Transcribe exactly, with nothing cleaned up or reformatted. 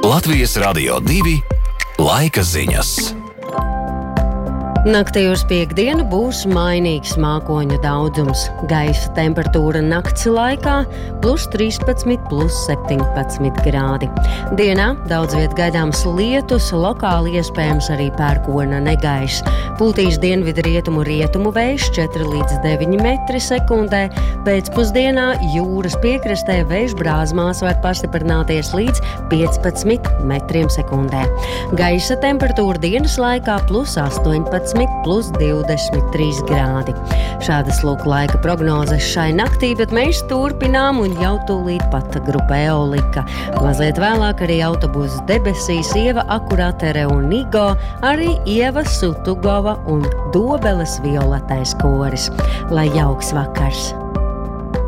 Latvijas Radio divi laika ziņas. Naktī uz piekdienu būs mainīgs mākoņu daudzums. Gaisa temperatūra nakts laikā plus trīspadsmit, plus septiņpadsmit grādi. Dienā daudz viet gaidāms lietus, lokāli iespējams arī pērkona negaiss. Pūtīs dienvidu rietumu rietumu vējš četri līdz deviņi metri sekundē. Pēcpusdienā jūras piekrastē vējš brāzmās var pastiprināties līdz piecpadsmit metriem sekundē. Gaisa temperatūra dienas laikā plus astoņpadsmit, plus divdesmit trīs grādi. Šādas lūk laika prognozes šai naktī, bet mēs turpinām un jau tūlīt pat grupa Eolika. Mazliet vēlāk arī autobusu debesīs Ieva Akuratere un Nigo, arī Ieva Sutugova un Dobeles violetais koris. Lai jauks vakars!